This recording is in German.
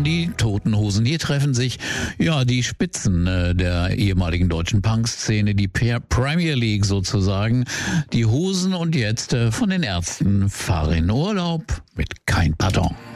hören die Toten Hosen. Hier treffen sich die Spitzen der ehemaligen deutschen Punk-Szene, die Premier League sozusagen. Die Hosen und jetzt von den Ärzten, fahr in Urlaub mit kein Pardon.